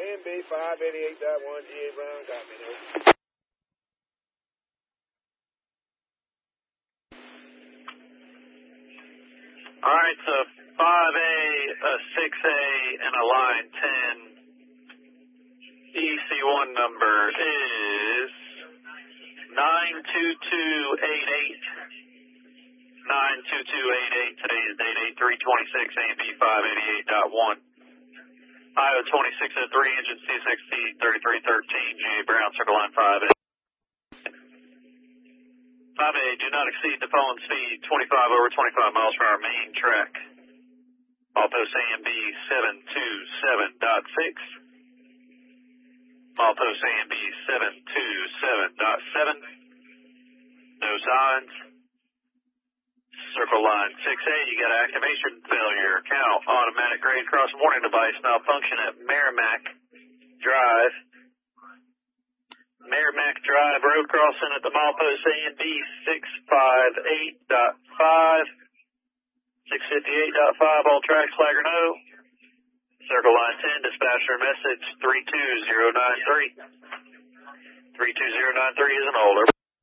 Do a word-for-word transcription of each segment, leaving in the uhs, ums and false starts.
N B five eighty-eight point one, G A Brown, copy. All right, so five A, a six A, and a line ten. E C one number is nine two two eight eight. nine two two eight eight. Today's date eight three twenty-six, A M B five eighty-eight point one. I O twenty-six oh three, engine C S X T thirty-three thirteen, G A Brown, circle line five A. five A, do not exceed the following speed, twenty-five over twenty-five miles per hour main track. Maltos A M B seven two seven point six. Maltos A M B seven two seven point seven. No signs. Circle line six A, you got activation failure. Count automatic grade cross warning device malfunction at Merrimack Drive. Merrimack Drive road crossing at the milepost A M B six fifty-eight point five. six fifty-eight point five, all tracks flag or no. Circle line ten, dispatcher message three two zero nine three. three two zero nine three is an older.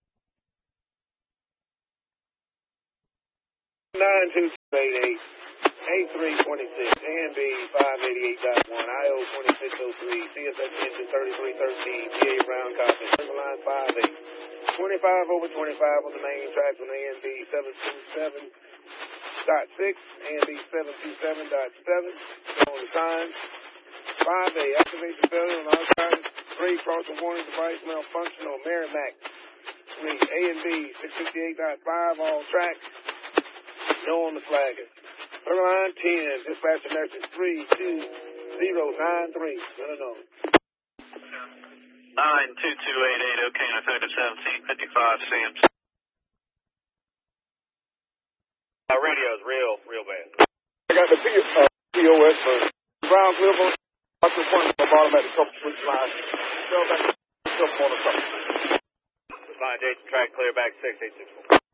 nine two two eight eight, eight three twenty-six, A M B five eighty-eight point one, I O twenty-six oh three, C S X engine thirty-three thirteen, G A Brown, copy. Circle line five eight. twenty-five over twenty-five on the main track on A M B seven two seven point six, A M B seven two seven point seven, on the sign. five A, activation failure on all sides. three, crossing warning device malfunction on Merrimack. three, A M B six fifty-eight point five, all tracks. No on the flagger. Circle line ten, dispatcher message three two zero nine three. No, no, no. nine two two eight eight, okay, and effective seventeen fifty-five, Sam. My radio's real, real bad. I got the P O S for Brown Clipper. I just want to bottom at the couple switch lines. Go back to the couple on the couple. Line Jason, track clear back six eight six four.